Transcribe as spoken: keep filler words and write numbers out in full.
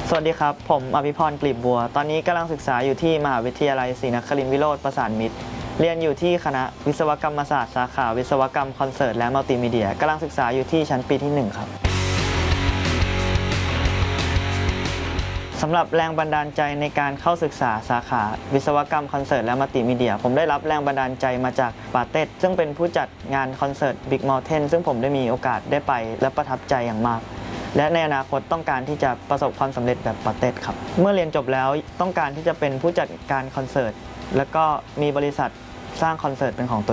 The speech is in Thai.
สวัสดีครับผมอภิพรกลีบบัวตอนนี้กำลังศึกษาอยู่ที่มหาวิทยาลัยศรีนครินทรวิโรธประสานมิตรเรียนอยู่ที่คณะวิศวกรรมศาสตร์สาขาวิศวกรรมคอนเสิร์ตและมัลติมีเดียกำลังศึกษาอยู่ที่ชั้นปีที่หนึ่งครับสำหรับแรงบันดาลใจในการเข้าศึกษาสาขาวิศวกรรมคอนเสิร์ตและมัลติมีเดียผมได้รับแรงบันดาลใจมาจากปาเต็ดซึ่งเป็นผู้จัดงานคอนเสิร์ต Big Mountain ซึ่งผมได้มีโอกาสได้ไปและประทับใจอย่างมากและในอนาคตต้องการที่จะประสบความสำเร็จแบบปาเต็ดครับเมื่อเรียนจบแล้วต้องการที่จะเป็นผู้จัดการคอนเสิร์ตแล้วก็มีบริษัทสร้างคอนเสิร์ตเป็นของตัว